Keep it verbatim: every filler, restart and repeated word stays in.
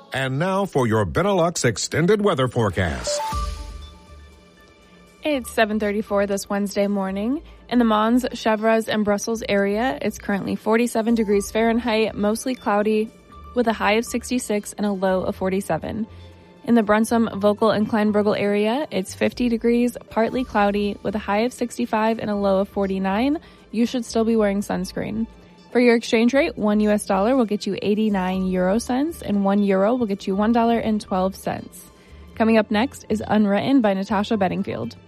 And now for your Benelux extended weather forecast. It's seven thirty-four this Wednesday morning. In the Mons, Chevreuse, and Brussels area, it's currently forty-seven degrees Fahrenheit, mostly cloudy, with a high of sixty-six and a low of forty-seven. In the Brunsum, Vogel, and Kleinbrugel area, it's fifty degrees, partly cloudy, with a high of sixty-five and a low of forty-nine. You should still be wearing sunscreen. For your exchange rate, one U S dollar will get you eighty-nine euro cents, and one euro will get you one dollar and twelve cents. Coming up next is Unwritten by Natasha Bedingfield.